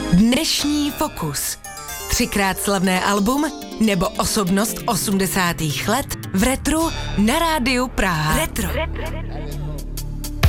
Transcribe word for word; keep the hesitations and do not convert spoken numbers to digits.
Dnešní Fokus. Třikrát slavné album nebo osobnost osmdesátých let v Retru na rádiu Praha. Retro. Retro.